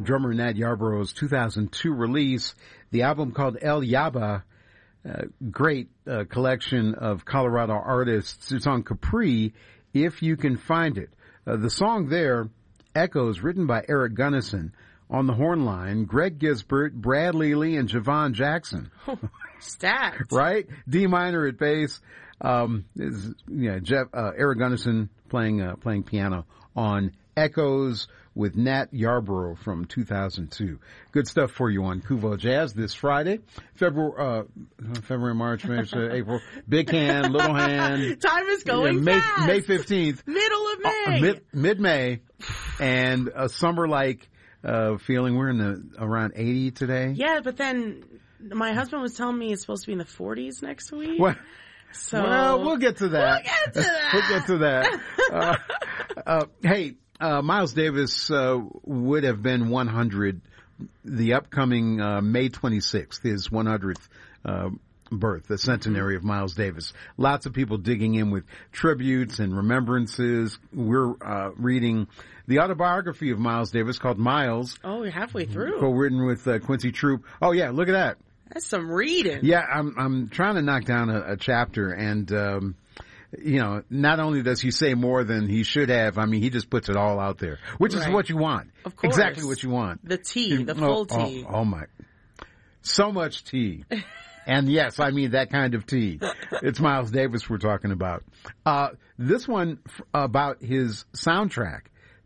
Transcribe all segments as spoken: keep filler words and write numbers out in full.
drummer Nat Yarborough's two thousand two release, the album called El Yaba. Uh, great uh, collection of Colorado artists. It's on Capri, if you can find it. Uh, the song there, Echoes, written by Eric Gunnison. On the horn line, Greg Gisbert, Brad Lely, and Javon Jackson. Oh, stacked. Right? D minor at bass. Um, is, yeah, Jeff, uh, Eric Gunnison playing, uh, playing piano on Echoes with Nat Yarborough from two thousand two. Good stuff for you on Kuvo Jazz this Friday. February, uh, February, March, May, April. Big hand, little hand. Time is going yeah, May, fast. May fifteenth. Middle of May. Uh, mid, mid-May. And a summer-like, uh, feeling. We're in the, around eighty today. Yeah, but then my husband was telling me it's supposed to be in the forties next week. What? So. Well, we'll get to that. We'll get to that. we'll get to that. Uh, uh, hey, uh, Miles Davis, uh, would have been one hundred the upcoming, uh, May twenty-sixth, his one hundredth, uh, birth, the centenary of Miles Davis. Lots of people digging in with tributes and remembrances. We're, uh, reading the autobiography of Miles Davis called Miles. Oh, you're halfway through. Co-written with, uh, Quincy Troop. Oh yeah, look at that. That's some reading. Yeah, I'm I'm trying to knock down a, a chapter, and um, you know, not only does he say more than he should have, I mean, he just puts it all out there, which right. is what you want. Of course, exactly what you want. The tea, the full oh, tea. Oh, oh my, so much tea, and yes, I mean that kind of tea. It's Miles Davis we're talking about. Uh, this one f- about his soundtrack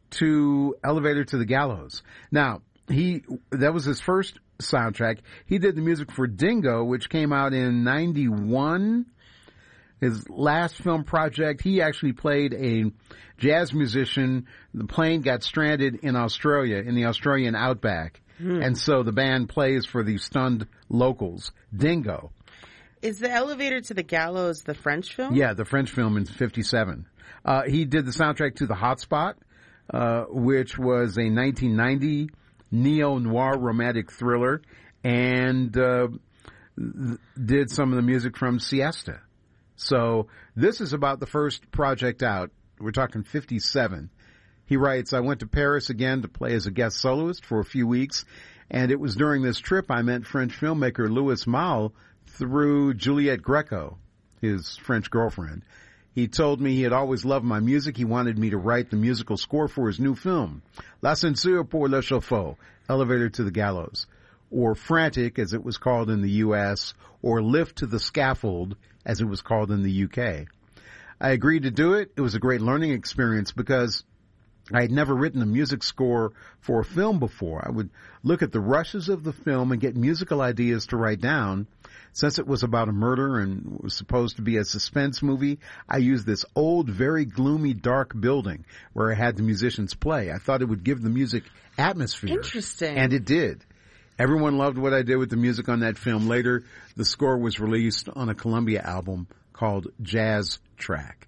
to Elevator to the Gallows. Now, he that was his first soundtrack. He did the music for Dingo, which came out in ninety-one. His last film project, he actually played a jazz musician. The plane got stranded in Australia, in the Australian outback. Hmm. And so the band plays for the stunned locals. Dingo. Is the Elevator to the Gallows the French film? Yeah, the French film in fifty-seven. Uh, he did the soundtrack to The Hotspot, uh, which was a nineteen ninety neo-noir romantic thriller, and uh, th- did some of the music from Siesta. So this is about the first project out. We're talking fifty-seven. He writes, I went to Paris again to play as a guest soloist for a few weeks, and it was during this trip I met French filmmaker Louis Malle through Juliette Greco, his French girlfriend. He told me he had always loved my music. He wanted me to write the musical score for his new film, L'Ascenseur pour l'échafaud, Elevator to the Gallows, or Frantic, as it was called in the U S, or Lift to the Scaffold, as it was called in the U K. I agreed to do it. It was a great learning experience because I had never written a music score for a film before. I would look at the rushes of the film and get musical ideas to write down. Since it was about a murder and was supposed to be a suspense movie, I used this old, very gloomy, dark building where I had the musicians play. I thought it would give the music atmosphere. Interesting. And it did. Everyone loved what I did with the music on that film. Later, the score was released on a Columbia album called Jazz Track.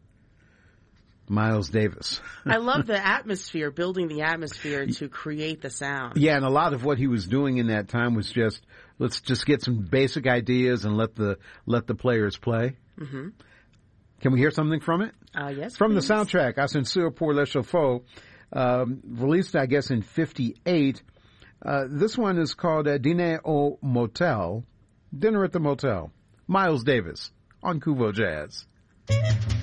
Miles Davis. I love the atmosphere, building the atmosphere to create the sound. Yeah, and a lot of what he was doing in that time was just, let's just get some basic ideas and let the let the players play. Mm-hmm. Can we hear something from it? Uh, yes, From please. the soundtrack, Ascenseur pour l'échafaud, um, released, I guess, in fifty-eight. Uh, this one is called uh, Dîner au Motel, Dinner at the Motel. Miles Davis on Kuvo Jazz.